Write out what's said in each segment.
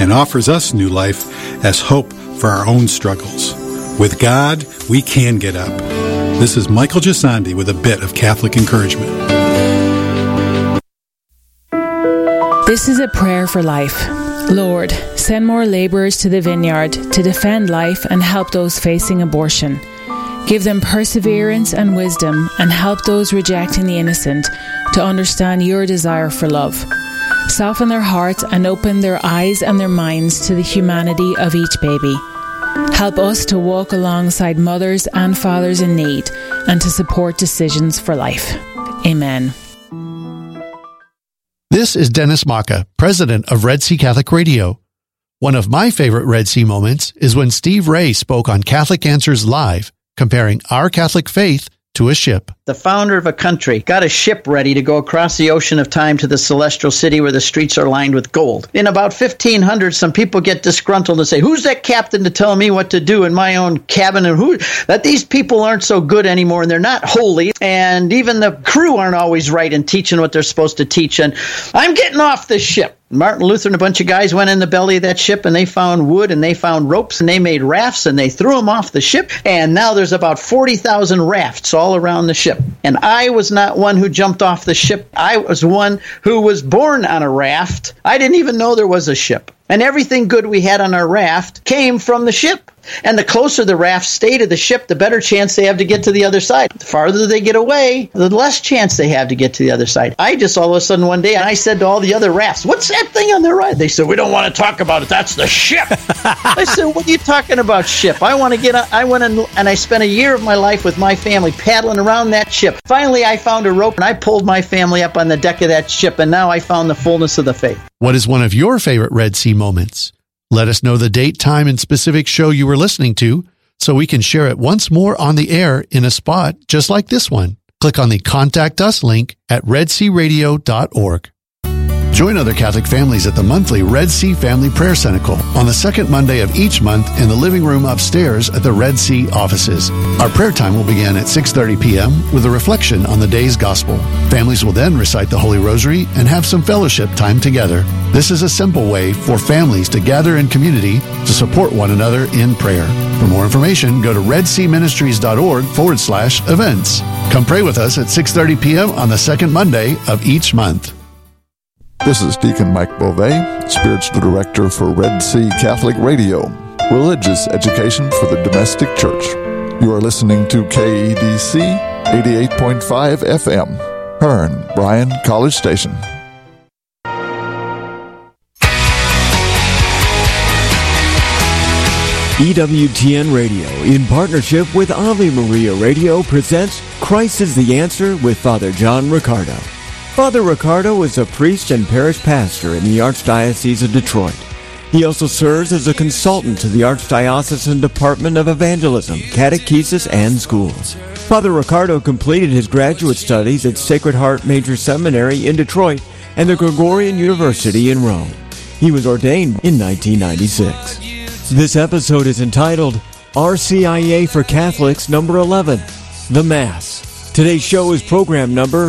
and offers us new life as hope for our own struggles. With God, we can get up. This is Michael Gisandi with a bit of Catholic encouragement. This is a prayer for life. Lord, send more laborers to the vineyard to defend life and help those facing abortion. Give them perseverance and wisdom, and help those rejecting the innocent to understand your desire for love. Soften their hearts and open their eyes and their minds to the humanity of each baby. Help us to walk alongside mothers and fathers in need and to support decisions for life. Amen. This is Dennis Maka, president of Red Sea Catholic Radio. One of my favorite Red Sea moments is when Steve Ray spoke on Catholic Answers Live, comparing our Catholic faith to a ship. The founder of a country got a ship ready to go across the ocean of time to the celestial city where the streets are lined with gold. In about 1500, some people get disgruntled and say, who's that captain to tell me what to do in my own cabin? And that these people aren't so good anymore and they're not holy. And even the crew aren't always right in teaching what they're supposed to teach. And I'm getting off this ship. Martin Luther and a bunch of guys went in the belly of that ship and they found wood and they found ropes and they made rafts and they threw them off the ship. And now there's about 40,000 rafts all around the ship. And I was not one who jumped off the ship. I was one who was born on a raft. I didn't even know there was a ship. And everything good we had on our raft came from the ship. And the closer the raft stay to the ship, the better chance they have to get to the other side. The farther they get away, the less chance they have to get to the other side. I just all of a sudden one day, I said to all the other rafts, what's that thing on the right? They said, we don't want to talk about it. That's the ship. I said, what are you talking about, ship? I want to get on. I went and I spent a year of my life with my family paddling around that ship. Finally, I found a rope and I pulled my family up on the deck of that ship. And now I found the fullness of the faith. What is one of your favorite Red Sea moments? Let us know the date, time, and specific show you were listening to so we can share it once more on the air in a spot just like this one. Click on the Contact Us link at redsearadio.org. Join other Catholic families at the monthly Red Sea Family Prayer Cenacle on the second Monday of each month in the living room upstairs at the Red Sea offices. Our prayer time will begin at 6:30 p.m. with a reflection on the day's gospel. Families will then recite the Holy Rosary and have some fellowship time together. This is a simple way for families to gather in community to support one another in prayer. For more information, go to redseaministries.org/events. Come pray with us at 6:30 p.m. on the second Monday of each month. This is Deacon Mike Beauvais, Spiritual Director for Red Sea Catholic Radio, religious education for the domestic church. You are listening to KEDC 88.5 FM, Hearn, Bryan College Station. EWTN Radio, in partnership with Ave Maria Radio, presents Christ is the Answer with Father John Riccardo. Father Riccardo is a priest and parish pastor in the Archdiocese of Detroit. He also serves as a consultant to the Archdiocesan Department of Evangelism, Catechesis, and Schools. Father Riccardo completed his graduate studies at Sacred Heart Major Seminary in Detroit and the Gregorian University in Rome. He was ordained in 1996. This episode is entitled RCIA for Catholics number 11, The Mass. Today's show is program number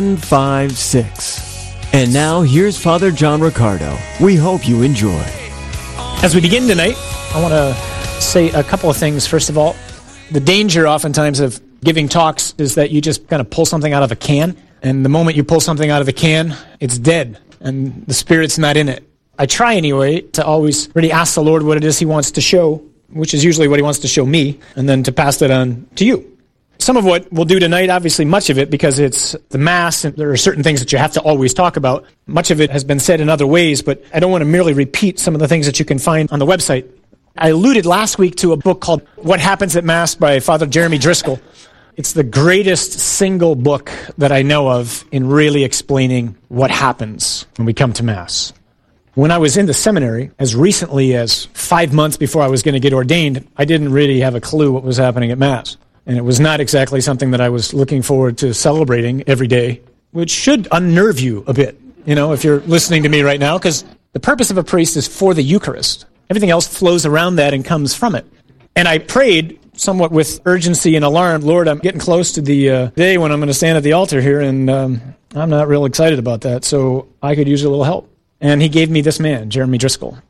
756. And now, here's Father John Riccardo. We hope you enjoy. As we begin tonight, I want to say a couple of things. First of all, the danger oftentimes of giving talks is that you just kind of pull something out of a can, and the moment you pull something out of a can, it's dead, and the Spirit's not in it. I try anyway to always really ask the Lord what it is He wants to show, which is usually what He wants to show me, and then to pass that on to you. Some of what we'll do tonight, obviously much of it, because it's the Mass, and there are certain things that you have to always talk about. Much of it has been said in other ways, but I don't want to merely repeat some of the things that you can find on the website. I alluded last week to a book called What Happens at Mass by Father Jeremy Driscoll. It's the greatest single book that I know of in really explaining what happens when we come to Mass. When I was in the seminary, as recently as 5 months before I was going to get ordained, I didn't really have a clue what was happening at Mass. And it was not exactly something that I was looking forward to celebrating every day, which should unnerve you a bit, if you're listening to me right now, because the purpose of a priest is for the Eucharist. Everything else flows around that and comes from it. And I prayed somewhat with urgency and alarm, Lord, I'm getting close to the day when I'm going to stand at the altar here, and I'm not real excited about that, so I could use a little help. And He gave me this man, Jeremy Driscoll.